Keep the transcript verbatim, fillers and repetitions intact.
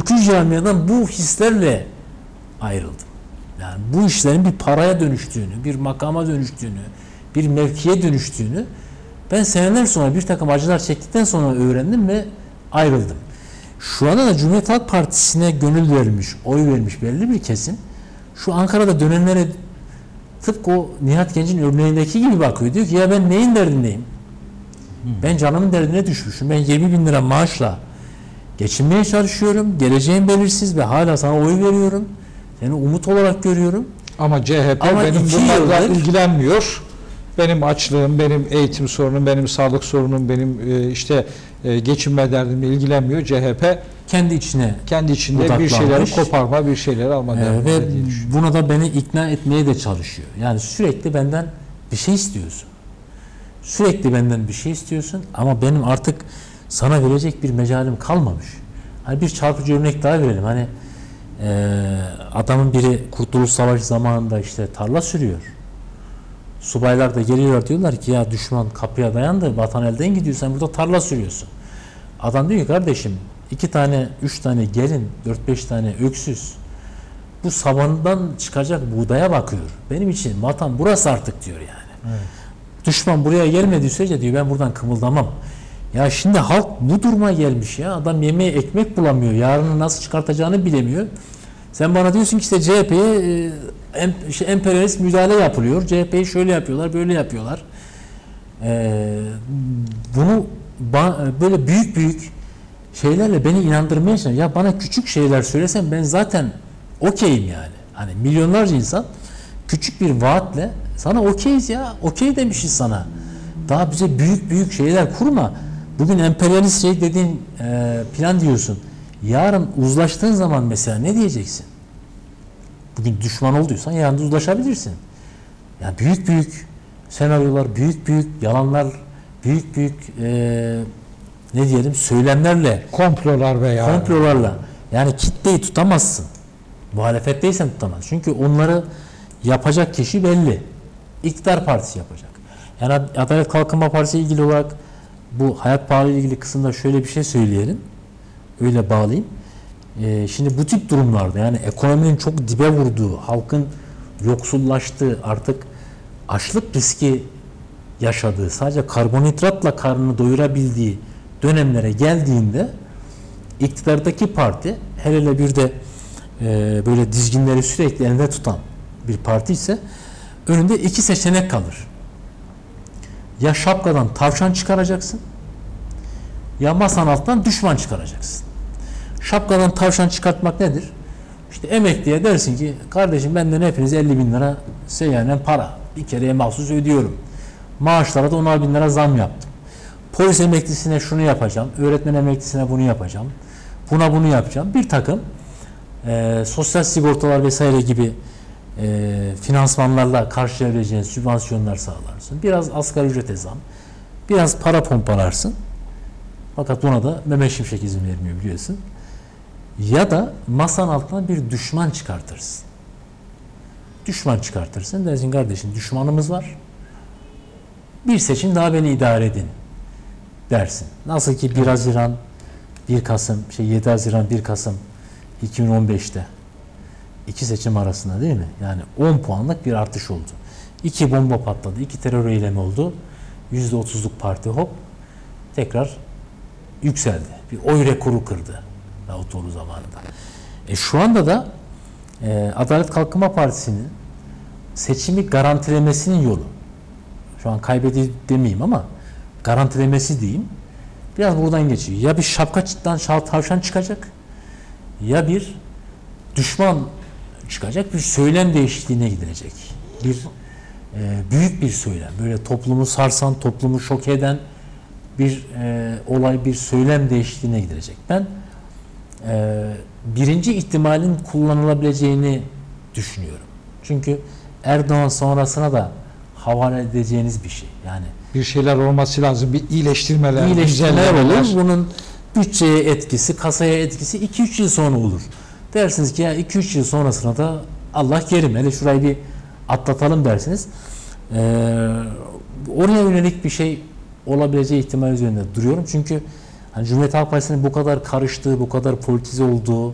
ülkü camiadan bu hislerle ayrıldım. Yani bu işlerin bir paraya dönüştüğünü, bir makama dönüştüğünü, bir mevkiye dönüştüğünü ben seneler sonra bir takım acılar çektikten sonra öğrendim ve ayrıldım. Şu anda da Cumhuriyet Halk Partisi'ne gönül vermiş, oy vermiş belli bir kesim şu Ankara'da dönenlere tıpkı o Nihat Genç'in örneğindeki gibi bakıyor. Diyor ki ya ben neyin derdindeyim? Ben canımın derdine düşmüşüm. Ben yirmi bin lira maaşla geçinmeye çalışıyorum. Geleceğim belirsiz ve hala sana oy veriyorum. Seni umut olarak görüyorum. Ama C H P Ama benim iki bunlarla yıldır ilgilenmiyor. Benim açlığım, benim eğitim sorunum, benim sağlık sorunum, benim e, işte e, geçinme derdimle ilgilenmiyor. C H P kendi içine kendi içinde bir odaklanmış. şeyleri koparma, bir şeyleri alma Ee, derdinde ve diye düşünüyorum. buna da beni ikna etmeye de çalışıyor. Yani sürekli benden bir şey istiyorsun. Sürekli benden bir şey istiyorsun ama benim artık sana verecek bir mecalim kalmamış. Hani bir çarpıcı örnek daha verelim. Hani e, adamın biri Kurtuluş Savaşı zamanında işte tarla sürüyor. Subaylar da geliyorlar, diyorlar ki ya düşman kapıya dayandı, vatan elden gidiyor, sen burada tarla sürüyorsun. Adam diyor ki kardeşim iki tane, üç tane gelin, dört beş tane öksüz bu sabandan çıkacak buğdaya bakıyor. Benim için vatan burası artık diyor yani. Evet. Düşman buraya gelmediği sürece diyor ben buradan kımıldamam. Ya şimdi halk bu duruma gelmiş ya. Adam yemeğe ekmek bulamıyor. Yarını nasıl çıkartacağını bilemiyor. Sen bana diyorsun ki işte C H P'ye e, şey, emperyalist müdahale yapılıyor. C H P'yi şöyle yapıyorlar, böyle yapıyorlar. E, bunu ba, böyle büyük büyük şeylerle beni inandırmaya çalışıyor. Ya bana küçük şeyler söylesen ben zaten okeyim yani. Hani milyonlarca insan küçük bir vaatle sana okeyiz ya. Okey demişiz sana. Daha bize büyük büyük şeyler kurma. Bugün emperyalist şey dediğin e, plan diyorsun. Yarın uzlaştığın zaman mesela ne diyeceksin? Bugün düşman olduysan yarın da uzlaşabilirsin. Yani büyük büyük senaryolar, büyük büyük yalanlar, büyük büyük e, ne diyelim söylemlerle, komplolar veya komplolarla yani kitleyi tutamazsın. Muhalefetteysen tutamaz. Çünkü onları yapacak kişi belli. İktidar partisi yapacak. Yani Adalet Kalkınma Partisi ilgili olarak bu hayat pahalı ilgili kısımda şöyle bir şey söyleyelim. Öyle bağlayayım. Ee, şimdi bu tip durumlarda yani ekonominin çok dibe vurduğu, halkın yoksullaştığı, artık açlık riski yaşadığı, sadece karbonhidratla karnını doyurabildiği dönemlere geldiğinde iktidardaki parti, hele hele bir de e, böyle dizginleri sürekli elinde tutan bir parti ise önünde iki seçenek kalır. Ya şapkadan tavşan çıkaracaksın ya masanın altından düşman çıkaracaksın. Şapkadan tavşan çıkartmak nedir? İşte emekliye dersin ki kardeşim benden hepiniz elli bin lira seyyanen para bir kereye mahsus ödüyorum. Maaşlara da onar bin lira zam yaptım. Polis emeklisine şunu yapacağım, öğretmen emeklisine bunu yapacağım, buna bunu yapacağım. Bir takım e, sosyal sigortalar vesaire gibi e, finansmanlarla karşılayabileceğin sübvansiyonlar sağlarsın. Biraz asgari ücrete zam, biraz para pompalarsın. Fakat buna da Mehmet Şimşek izin vermiyor biliyorsun. Ya da masanın altına bir düşman çıkartırsın. Düşman çıkartırsın. Dersin kardeşim düşmanımız var. Bir seçim daha beni idare edin dersin. Nasıl ki bir Haziran, bir Kasım, şey yedi Haziran, bir Kasım iki bin on beşte iki seçim arasında değil mi? Yani on puanlık bir artış oldu. İki bomba patladı, iki terör eylemi oldu. yüzde otuzluk parti hop tekrar yükseldi. Bir oy rekoru kırdı Davutoğlu zamanında. E şu anda da e, Adalet Kalkınma Partisi'nin seçimi garantilemesinin yolu. Şu an kaybedi demeyeyim ama garantilemesi diyeyim. Biraz buradan geçiyor. Ya bir şapkadan tavşan çıkacak ya bir düşman çıkacak, bir söylem değişikliğine gidilecek. Bir e, büyük bir söylem. Böyle toplumu sarsan, toplumu şok eden bir e, olay, bir söylem değişikliğine gidilecek. Ben e, birinci ihtimalin kullanılabileceğini düşünüyorum. Çünkü Erdoğan sonrasına da havale edeceğiniz bir şey. Yani bir şeyler olması lazım. Bir iyileştirmeler, iyileştirmeler güzellemeler olur. Bunun bütçeye etkisi, kasaya etkisi iki üç yıl sonra olur. Dersiniz ki ya iki üç yıl sonrasına da Allah kerim, hele şurayı bir atlatalım dersiniz. Ee, oraya yönelik bir şey olabileceği ihtimal üzerinde duruyorum. Çünkü hani Cumhuriyet Halk Partisi'nin bu kadar karıştığı, bu kadar politize olduğu,